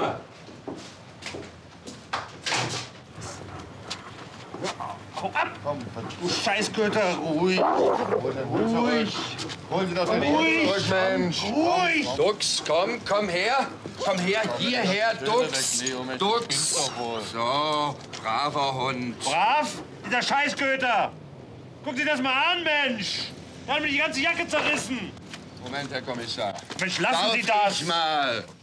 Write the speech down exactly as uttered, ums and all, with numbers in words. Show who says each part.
Speaker 1: Hau ab! Komm, du Scheißköter, ruhig! Ruhig!
Speaker 2: Holen Sie doch den
Speaker 1: Ruhig!
Speaker 2: zurück, Mensch!
Speaker 1: Ruhig!
Speaker 3: Dux, komm, komm her! Komm her, hierher, Dux! Dux! So, braver Hund.
Speaker 1: Brav? Dieser Scheißköter! Guck dir das mal an, Mensch! Er hat mir die ganze Jacke zerrissen!
Speaker 3: Moment, Herr Kommissar.
Speaker 1: Mensch, lassen
Speaker 3: Darf
Speaker 1: Sie das!
Speaker 3: ich mal?